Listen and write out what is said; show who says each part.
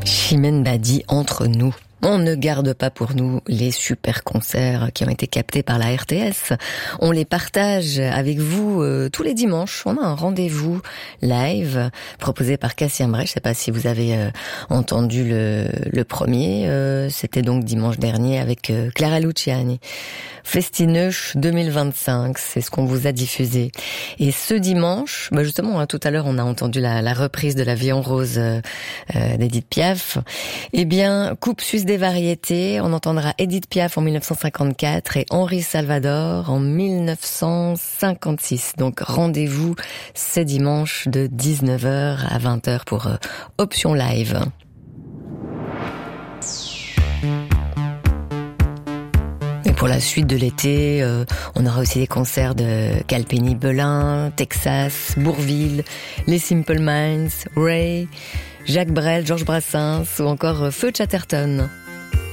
Speaker 1: Chimène Badi, entre nous. On ne garde pas pour nous les super concerts qui ont été captés par la RTS. On les partage avec vous tous les dimanches. On a un rendez-vous live proposé par Cassien Bray. Je ne sais pas si vous avez entendu le premier. C'était donc dimanche dernier avec Clara Luciani. Festineuch 2025, c'est ce qu'on vous a diffusé. Et ce dimanche, justement, tout à l'heure, on a entendu la reprise de La Vie en rose d'Édith Piaf. Eh bien, Coupe suisse des variétés, on entendra Édith Piaf en 1954 et Henri Salvador en 1956. Donc rendez-vous ce dimanche de 19h à 20h pour Option Live. Et pour la suite de l'été, on aura aussi des concerts de Calpeni Belin, Texas, Bourvil, les Simple Minds, Ray, Jacques Brel, Georges Brassens ou encore Feu Chatterton.